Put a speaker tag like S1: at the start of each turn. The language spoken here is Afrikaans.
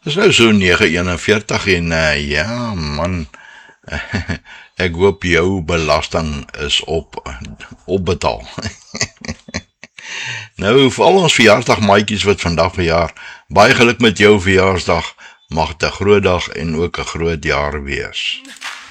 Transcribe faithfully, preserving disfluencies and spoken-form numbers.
S1: Dis nou so nege eenenveertig en uh, ja man, ek hoop jou belasting is op, opbetaal. Nou, vir al ons verjaarsdagmaatjies wat vandag verjaar, baie geluk met jou verjaarsdag, mag dit 'n groot dag en ook 'n groot jaar wees.